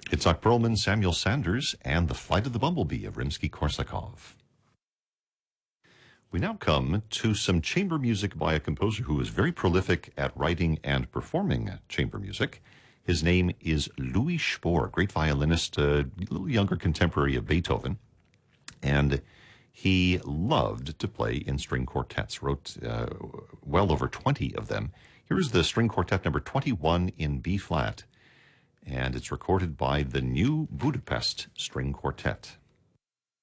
Itzhak Perlman, Samuel Sanders, and The Flight of the Bumblebee of Rimsky-Korsakov. We now come to some chamber music by a composer who is very prolific at writing and performing chamber music. His name is Louis Spohr, great violinist, a little younger contemporary of Beethoven. And he loved to play in string quartets, wrote well over 20 of them. Here's the string quartet number 21 in B-flat, and it's recorded by the New Budapest String Quartet.